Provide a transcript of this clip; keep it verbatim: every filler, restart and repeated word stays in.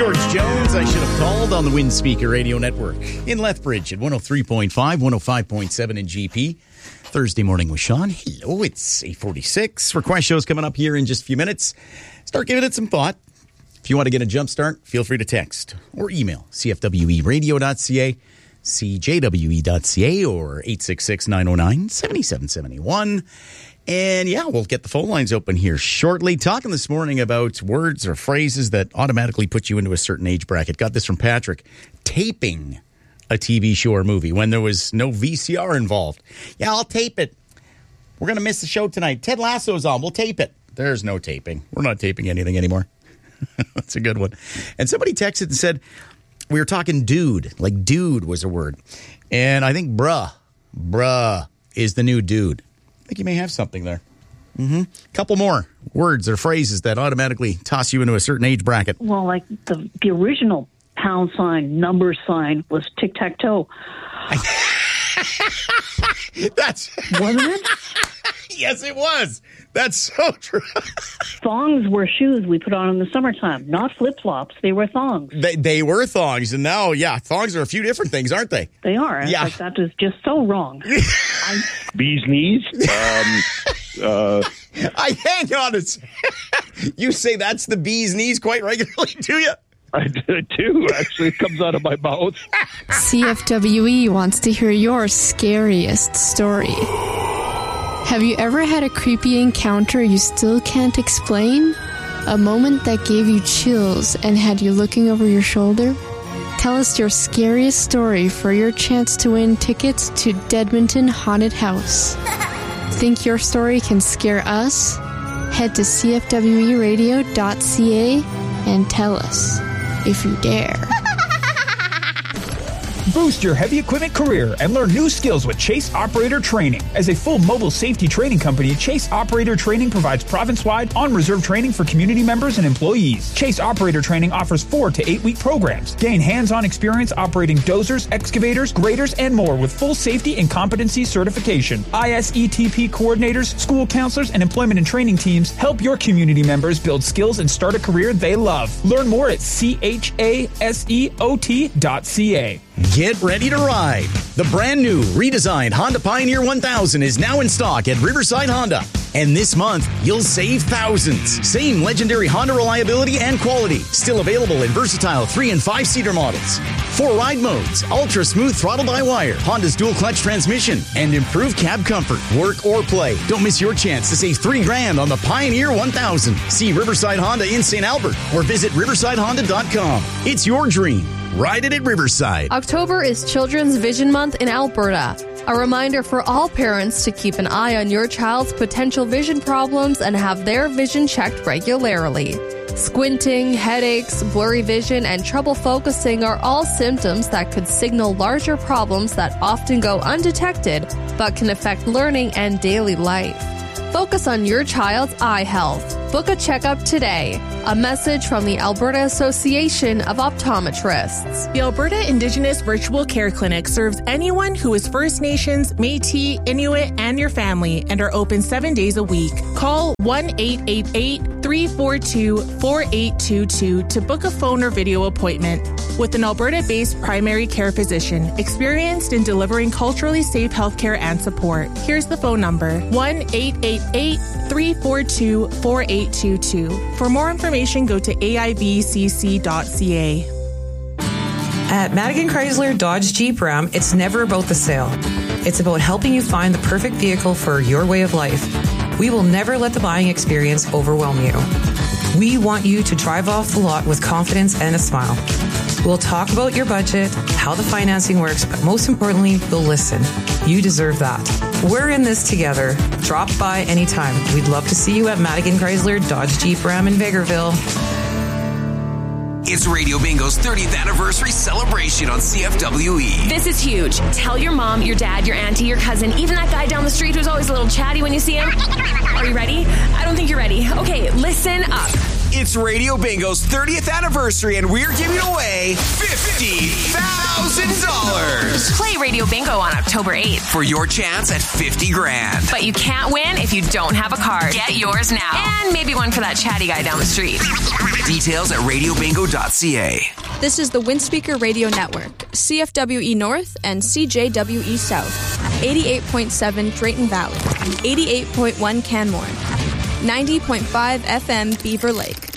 George Jones, I should have called on the Windspeaker Radio Network in Lethbridge at one oh three point five, one oh five point seven in G P. Thursday morning with Sean. Hello, it's eight forty-six. Request show's coming up here in just a few minutes. Start giving it some thought. If you want to get a jump start, feel free to text or email c f w e radio dot c a, c j w e dot c a, or eight six six, nine oh nine, seven seven seven one. And yeah, we'll get the phone lines open here shortly. Talking this morning about words or phrases that automatically put you into a certain age bracket. Got this from Patrick. Taping a T V show or movie when there was no V C R involved. Yeah, I'll tape it. We're going to miss the show tonight. Ted Lasso's on. We'll tape it. There's no taping. We're not taping anything anymore. That's a good one. And somebody texted and said, we were talking dude. Like dude was a word. And I think bruh, bruh is the new dude. I think you may have something there. Mm-hmm. Couple more words or phrases that automatically toss you into a certain age bracket. Well, like the, the original pound sign, number sign was tic-tac-toe. That's wasn't it? Yes, it was. That's so true. Thongs were shoes we put on in the summertime, not flip-flops. They were thongs. They, they were thongs, and now, yeah, thongs are a few different things, aren't they? They are. Yeah. Like, that is just so wrong. I, Bee's knees. Um, uh, I hang on a second. You say that's the bee's knees quite regularly, do you? I do. Actually, it comes out of my mouth. C F W E wants to hear your scariest story. Have you ever had a creepy encounter you still can't explain? A moment that gave you chills and had you looking over your shoulder? Tell us your scariest story for your chance to win tickets to Dedmonton Haunted House. Think your story can scare us? Head to c f w e radio dot c a and tell us, if you dare. Boost your heavy equipment career and learn new skills with Chase Operator Training. As a full mobile safety training company, Chase Operator Training provides province-wide on-reserve training for community members and employees. Chase Operator Training offers four to eight-week programs. Gain hands-on experience operating dozers, excavators, graders, and more with full safety and competency certification. I S E T P coordinators, school counselors, and employment and training teams help your community members build skills and start a career they love. Learn more at C H A S E O T dot C A. Get ready to ride. The brand new redesigned Honda Pioneer one thousand is now in stock at Riverside Honda. And this month, you'll save thousands. Same legendary Honda reliability and quality. Still available in versatile three and five seater models. Four ride modes, ultra smooth throttle by wire, Honda's dual clutch transmission, and improved cab comfort. Work or play. Don't miss your chance to save three grand on the Pioneer one thousand. See Riverside Honda in Saint Albert or visit riverside honda dot com. It's your dream. Ride it at Riverside. October is Children's Vision Month in Alberta. A reminder for all parents to keep an eye on your child's potential vision problems and have their vision checked regularly. Squinting, headaches, blurry vision, and trouble focusing are all symptoms that could signal larger problems that often go undetected but can affect learning and daily life. Focus on your child's eye health. Book a checkup today. A message from the Alberta Association of Optometrists. The Alberta Indigenous Virtual Care Clinic serves anyone who is First Nations, Métis, Inuit, and your family and are open seven days a week. Call one eight eight eight, three four two, four eight two two to book a phone or video appointment with an Alberta-based primary care physician experienced in delivering culturally safe healthcare and support. Here's the phone number, one eight eight eight, three four two, four eight two two. For more information, go to a i v c c dot c a. At Madigan Chrysler Dodge Jeep Ram, it's never about the sale. It's about helping you find the perfect vehicle for your way of life. We will never let the buying experience overwhelm you. We want you to drive off the lot with confidence and a smile. We'll talk about your budget, how the financing works, but most importantly, we'll listen. You deserve that. We're in this together. Drop by anytime. We'd love to see you at Madigan Chrysler Dodge Jeep Ram in Vegreville. It's Radio Bingo's thirtieth anniversary celebration on C F W E. This is huge. Tell your mom, your dad, your auntie, your cousin, even that guy down the street who's always a little chatty when you see him. Are you ready? I don't think you're ready. Okay, listen up. It's Radio Bingo's thirtieth anniversary, and we're giving away fifty thousand thousand dollars. Play Radio Bingo on October eighth. For your chance at fifty grand. But you can't win if you don't have a card. Get yours now. And maybe one for that chatty guy down the street. Details at radio bingo dot c a. This is the Windspeaker Radio Network, C F W E North and C J W E South, eighty-eight point seven Drayton Valley, eighty-eight point one Canmore, ninety point five F M Beaver Lake.